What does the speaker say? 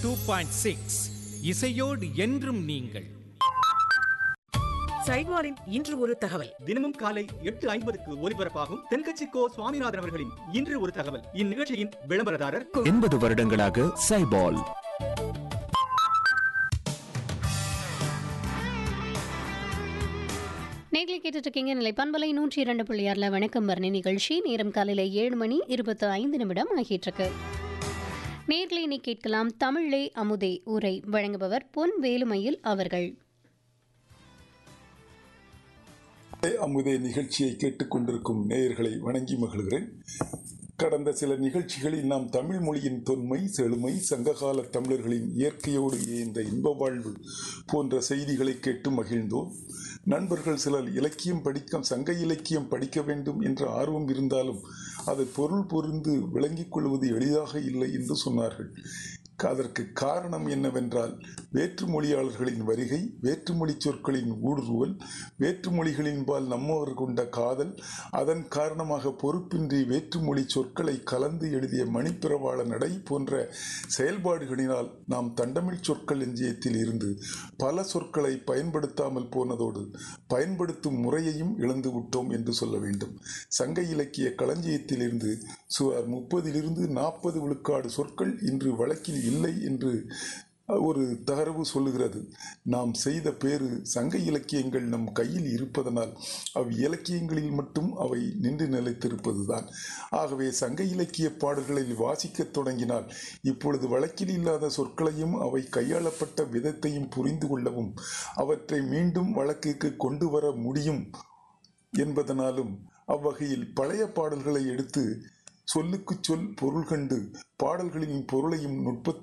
2.6 இசையோடு என்றும் நீங்கள். சைட்வாரின் இன்று ஒரு தகவல். தினமும் காலை 8:50 ஒலிபரப்பாகும் தென்கட்சி கோ சுவாமிநாதன் அவர்களின் இன்று ஒரு தகவல். இந்நிகழ்ச்சியின் விளம்பரதாரர் 80 வருடங்களாக சைபால். நேர்களை கேட்டுட்டு இருக்கீங்க நிலைப்பான்பலை 102.6 வணக்கம் வர்ணி நிகழ்ச்சி. நேரம் காலையில் 7:25 ஆகிட்டு இருக்கு. நேர்களை நீ கேட்கலாம் தமிழே அமுதே உரை வழங்குபவர் பொன் வேலுமயில் அவர்கள். அமுதே நிகழ்ச்சியை கேட்டுக்கொண்டிருக்கும் நேயர்களை வணங்கி மகிழ்கிறேன். கடந்த சில நிகழ்ச்சிகளில் நாம் தமிழ் மொழியின் தொன்மை, செழுமை, சங்ககால தமிழர்களின் இயற்கையோடு இந்த இன்ப வாழ்வு போன்ற செய்திகளை கேட்டு மகிழ்ந்தோம். நண்பர்கள் சிலர் சங்க இலக்கியம் படிக்க வேண்டும் என்ற ஆர்வம் இருந்தாலும் அதை பொருள் பொருந்து விளங்கிக் கொள்வது எளிதாக இல்லை என்று சொன்னார்கள். அதற்கு காரணம் என்னவென்றால் வேற்றுமொழியாளர்களின் வருகை, வேற்றுமொழி சொற்களின் ஊடுருவல், வேற்றுமொழிகளின்பால் நம்மவர் கொண்ட காதல், அதன் காரணமாக பொறுப்பின்றி வேற்றுமொழி சொற்களை கலந்து எழுதிய மணிப்பிரவாள நடை போன்ற செயல்பாடுகளினால் நாம் தண்டமிழ் சொற்கள் எஞ்சியத்தில் இருந்து பல சொற்களை பயன்படுத்தாமல் போனதோடு பயன்படுத்தும் முறையையும் இழந்து விட்டோம் என்று சொல்ல வேண்டும். சங்க இலக்கிய களஞ்சியத்தில் இருந்து சுமார் 30-40 விழுக்காடு சொற்கள் இன்று வழக்கில் இல்லை என்று ஒரு தகவல் சொல்லுகிறது. நாம் செய்த பேறு சங்க இலக்கியங்கள் நம் கையில் இருப்பதனால் இலக்கியங்களில் மட்டும் அவை நின்று நிலைத்திருப்பதுதான். ஆகவே சங்க இலக்கிய பாடல்களில் வாசிக்கத் தொடங்கினால் இப்பொழுது வழக்கில் இல்லாத சொற்களையும் அவை கையாளப்பட்ட விதத்தையும் புரிந்து கொள்ளவும் அவற்றை மீண்டும் வழக்கிற்கு கொண்டு வர முடியும் என்பதனாலும் அவ்வகையில் பழைய பாடல்களை எடுத்து சொல்லுக்கு சொல் பொருள் கண்டு பாடல்களின் பொருளையும் நுட்பத்தை